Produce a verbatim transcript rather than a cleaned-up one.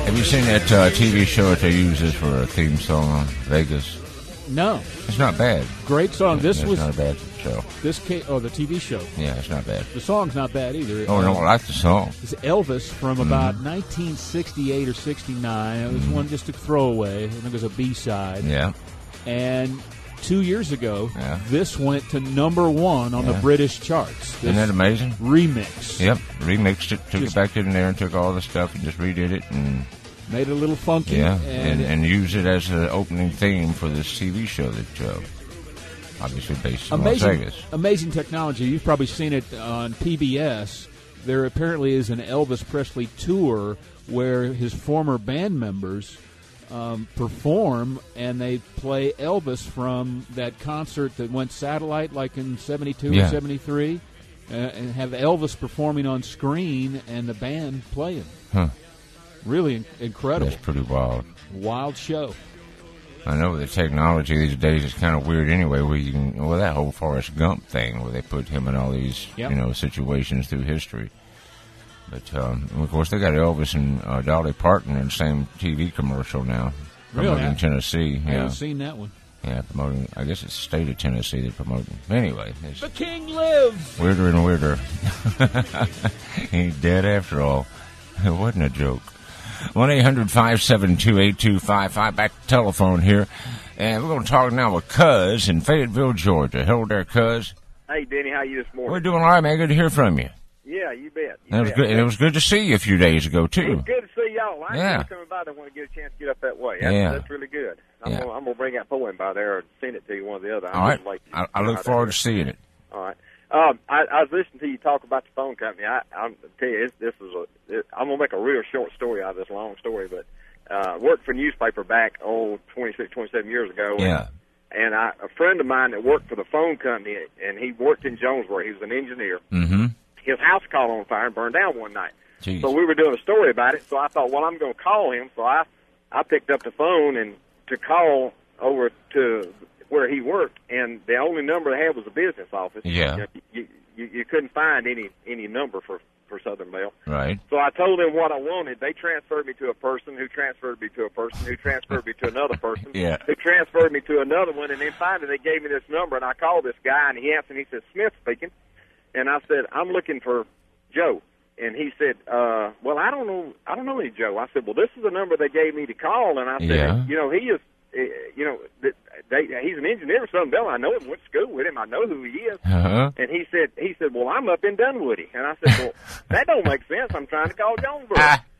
Have you seen that uh, T V show that they use this for a theme song on Vegas? No. It's not bad. Great song. This it's was not a bad show. This came, oh, the T V show. Yeah, it's not bad. The song's not bad either. Oh, uh, no, I like the song. It's Elvis from Mm-hmm. about nineteen sixty-eight or sixty-nine. It was Mm-hmm. one just a throwaway. I think it was a B-side. Yeah. And two years ago, Yeah. this went to number one on Yeah. the British charts. This Isn't that amazing? remix. Yep. Remixed it, took Just- it back in there and took all the stuff and just redid it and Made it a little funky. yeah, And, and, and used it as the opening theme for this T V show that uh, obviously based in Las amazing, Vegas. amazing technology. You've probably seen it on P B S. There apparently is an Elvis Presley tour where his former band members um, perform, and they play Elvis from that concert that went satellite like in seventy-two Yeah. or seventy-three, uh, and have Elvis performing on screen and the band playing. Huh. Really in- incredible. That's pretty wild. Wild show. I know the technology these days is kind of weird anyway, where you can, well, that whole Forrest Gump thing where they put him in all these, Yep. you know, situations through history. But, um, of course, they got Elvis and uh, Dolly Parton in the same T V commercial now. Really? Promoting I- Tennessee. I Yeah. haven't seen that one. Yeah, promoting, I guess it's the state of Tennessee they're promoting. Anyway, it's The King lives! weirder and weirder. He's dead after all. It wasn't a joke. one eight hundred five seven two eight two five five. Back to telephone here. And we're going to talk now with Cuz in Fayetteville, Georgia. Hello there, Cuz. Hey, Denny, how you this morning? We're doing all right, man. Good to hear from you. Yeah, you bet. You And it was bet. good. And it was good to see you a few days ago It too. was good to see y'all. I Yeah. ain't coming by there when I get a chance to get up that way. That's, Yeah. that's really good. I'm Yeah. gonna, I'm gonna bring that poem by there and send it to you, one or the other. I'm All right. just like, I, I look forward to seeing it. All right. Um, I, I was listening to you talk about the phone company. I, I'm tell you, it's, this is a. It, I'm gonna make a real short story out of this long story, but uh, worked for a newspaper back oh twenty-six, twenty-seven years ago. Yeah. And, and I, a friend of mine that worked for the phone company, and he worked in Jonesboro. He was an engineer. Mm-hmm. His house caught on fire and burned down one night. Jeez. So we were doing a story about it. So I thought, well, I'm going to call him. So I, I picked up the phone and to call over to where he worked, and the only number they had was a business office. Yeah. You, know, you, you, you couldn't find any any number for for Southern Bell. Right. So I told them what I wanted. They transferred me to a person who transferred me to a person who transferred me to another person Yeah. who transferred me to another one, and then finally they gave me this number, and I called this guy, and he answered, and he said, Smith speaking. And I said, I'm looking for Joe. And he said, uh, well, I don't know, I don't know any Joe. I said, well, this is the number they gave me to call. And I said, Yeah. you know, he is, uh, you know, they, he's an engineer for Southern Bell. I know him, went to school with him. I know who he is. Uh-huh. And he said, he said, well, I'm up in Dunwoody. And I said, well, that don't make sense. I'm trying to call Jonesboro. Ah.